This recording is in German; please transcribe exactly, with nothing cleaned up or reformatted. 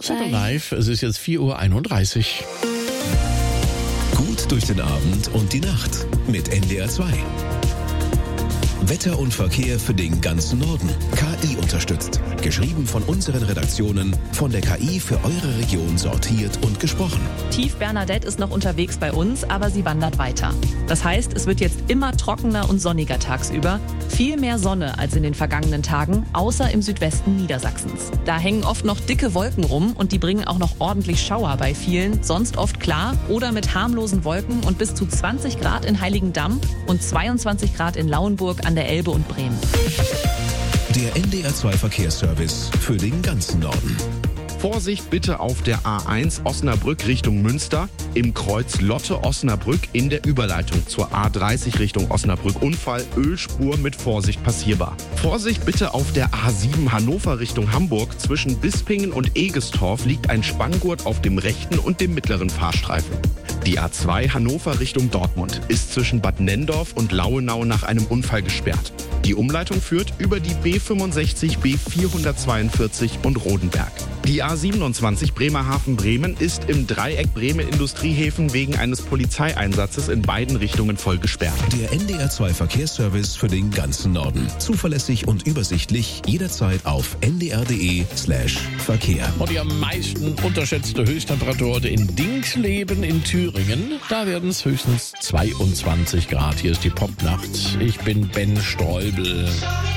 Saturday Live. Es ist jetzt vier Uhr einunddreißig. Gut durch den Abend und die Nacht mit N D R zwei. Wetter und Verkehr für den ganzen Norden. K I unterstützt. Geschrieben von unseren Redaktionen, von der K I für eure Region sortiert und gesprochen. Tief Bernadette ist noch unterwegs bei uns, aber sie wandert weiter. Das heißt, es wird jetzt immer trockener und sonniger tagsüber. Viel mehr Sonne als in den vergangenen Tagen, außer im Südwesten Niedersachsens. Da hängen oft noch dicke Wolken rum und die bringen auch noch ordentlich Schauer bei vielen. Sonst oft klar oder mit harmlosen Wolken und bis zu zwanzig Grad in Heiligendamm und zweiundzwanzig Grad in Lauenburg an der Elbe und Bremen. Der N D R zwei Verkehrsservice für den ganzen Norden. Vorsicht bitte auf der A eins Osnabrück Richtung Münster, im Kreuz Lotte-Osnabrück in der Überleitung zur A dreißig Richtung Osnabrück. Unfall, Ölspur mit Vorsicht passierbar. Vorsicht bitte auf der A sieben Hannover Richtung Hamburg. Zwischen Bispingen und Egestorf liegt ein Spanngurt auf dem rechten und dem mittleren Fahrstreifen. Die A zwei Hannover Richtung Dortmund ist zwischen Bad Nenndorf und Lauenau nach einem Unfall gesperrt. Die Umleitung führt über die B fünfundsechzig, B vierhundertzweiundvierzig und Rodenberg. Die A siebenundzwanzig Bremerhaven-Bremen ist im Dreieck Bremen-Industriehäfen wegen eines Polizeieinsatzes in beiden Richtungen voll gesperrt. Der N D R zwei Verkehrsservice für den ganzen Norden. Zuverlässig und übersichtlich jederzeit auf n d r punkt d e slash Verkehr. Und die am meisten unterschätzte Höchsttemperatur heute in Dingsleben in Thüringen. Da werden es höchstens zweiundzwanzig Grad. Hier ist die Popnacht. Ich bin Ben Streubel.